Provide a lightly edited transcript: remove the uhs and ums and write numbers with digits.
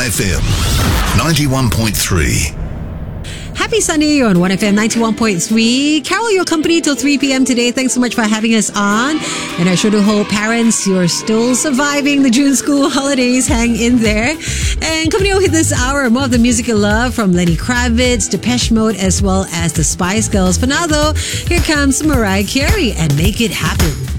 1FM 91.3. Happy Sunday on 1FM 91.3. Carol, your company till 3 p.m. today. Thanks so much for having us on. And I sure do hope parents, you're still surviving the June school holidays. Hang in there. And coming over this hour, more of the music you love from Lenny Kravitz, Depeche Mode, as well as the Spice Girls. For now, though, here comes Mariah Carey and Make It Happen.